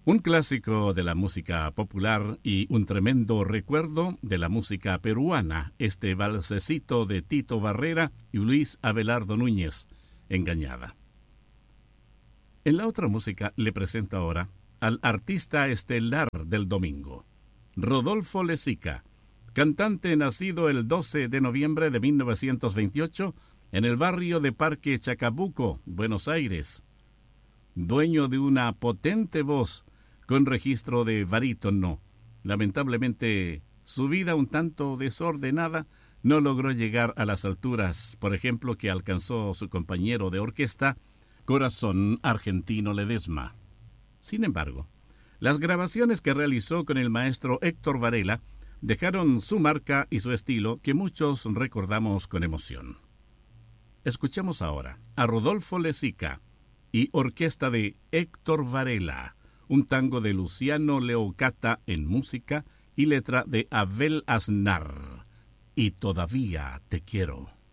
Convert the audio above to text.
Un clásico de la música popular y un tremendo recuerdo de la música peruana, este valsecito de Tito Barrera y Luis Abelardo Núñez, Engañada. En la otra música le presento ahora al artista estelar del domingo, Rodolfo Lezica, cantante nacido el 12 de noviembre de 1928 en el barrio de Parque Chacabuco, Buenos Aires. Dueño de una potente voz con registro de barítono. Lamentablemente, su vida un tanto desordenada no logró llegar a las alturas, por ejemplo, que alcanzó su compañero de orquesta, Corazón Argentino Ledesma. Sin embargo, las grabaciones que realizó con el maestro Héctor Varela dejaron su marca y su estilo que muchos recordamos con emoción. Escuchemos ahora a Rodolfo Lezica y orquesta de Héctor Varela, un tango de Luciano Leocata en música y letra de Abel Aznar. Y todavía te quiero.